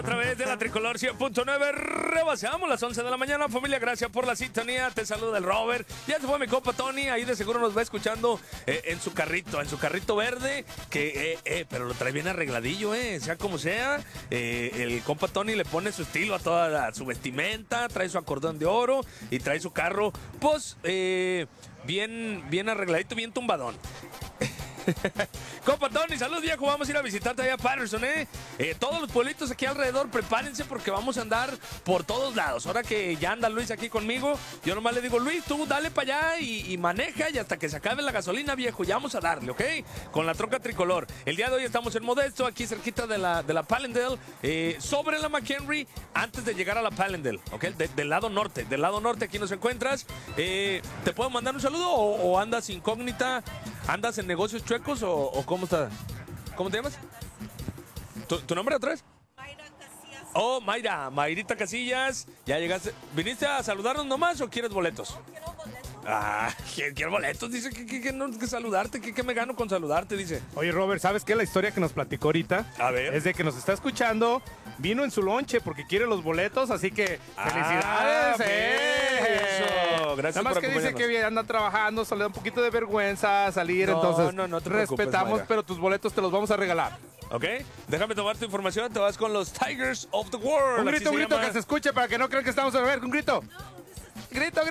A través de la Tricolor 100.9 rebasamos las 11 de la mañana. Familia, gracias por la sintonía. Te saluda el Robert. Ya se fue mi compa Tony. Ahí de seguro nos va escuchando en su carrito verde. Pero lo trae bien arregladillo, sea como sea. El compa Tony le pone su estilo a toda su vestimenta. Trae su acordeón de oro y trae su carro, pues, bien arregladito, bien tumbadón. Compa Tony, salud viejo, vamos a ir a visitarte allá a Patterson, todos los pueblitos aquí alrededor, prepárense porque vamos a andar por todos lados. Ahora que ya anda Luis aquí conmigo, yo nomás le digo, Luis, tú dale para allá y maneja y hasta que se acabe la gasolina, viejo, ya vamos a darle, ¿ok? Con la troca tricolor. El día de hoy estamos en Modesto, aquí cerquita de la Palendale, sobre la McHenry, antes de llegar a la Palendale, ¿ok? Del lado norte aquí nos encuentras. ¿Te puedo mandar un saludo o andas incógnita? ¿Andas en negocios chuecos o cómo está? ¿Cómo te llamas? ¿Tu nombre otra vez? Mayra Casillas. Oh, Mayrita Casillas. ¿Ya llegaste? ¿Viniste a saludarnos nomás o quieres boletos? No quiero boletos. Ah, quiero boletos. Dice que saludarte, que me gano con saludarte, dice. Oye, Robert, ¿sabes qué? La historia que nos platicó ahorita A ver. es de que nos está escuchando, vino en su lonche porque quiere los boletos, así que felicidades. Eso. Gracias Nada más por que dice acompañarnos. que anda trabajando, se le da un poquito de vergüenza salir, No, entonces no te preocupes, respetamos, Mayra. pero tus boletos te los vamos a regalar. ¿Ok? Déjame tomar tu información. Te vas con los Tigers of the World. Un así grito, se un grito llama. que se escuche para que no crean que estamos a ver, un grito. Grito,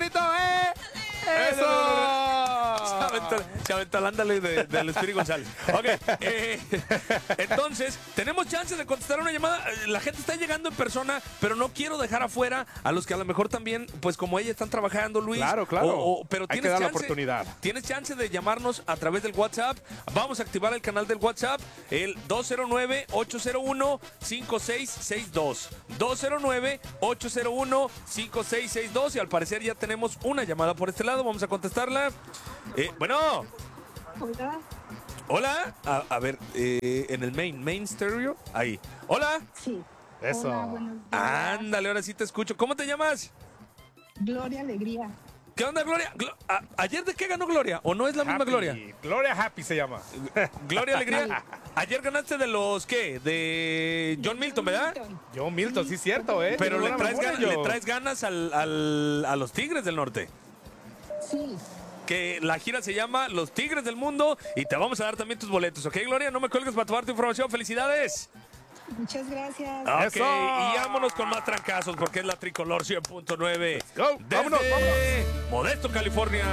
¡eso! Se aventó el ándale del Espíritu González. Ok, entonces, tenemos chance de contestar una llamada. La gente está llegando en persona, pero no quiero dejar afuera a los que a lo mejor también, pues como ella, están trabajando, Luis. Claro. Pero Hay que tienes dar la chance, oportunidad. Tienes chance de llamarnos a través del WhatsApp. Vamos a activar el canal del WhatsApp, el 209-801-5662. 209-801-5662. Y al parecer ya tenemos una llamada por este lado. Vamos a contestarla. Bueno. Hola. Hola. A ver, en el main stereo. Ahí. Hola. Sí. Eso. Hola, buenos días. Ándale, ahora sí te escucho. ¿Cómo te llamas? Gloria Alegría. ¿Qué onda, Gloria? ¿Ayer de qué ganó Gloria? ¿O no es la misma Happy. Gloria? Gloria Happy se llama. Gloria Alegría. Ayer ganaste de los, ¿qué? De John Milton, ¿verdad? Yo, Milton, sí es cierto, Pero le Buena traes, memoria, le yo. traes ganas a los Tigres del Norte. Sí. Que la gira se llama Los Tigres del Mundo y te vamos a dar también tus boletos, ¿ok, Gloria? No me cuelgues para tomar tu información. ¡Felicidades! Muchas gracias. Ok, ¡Eso! y vámonos con más trancazos porque es la Tricolor 100.9. go. Desde Vámonos. Modesto, California.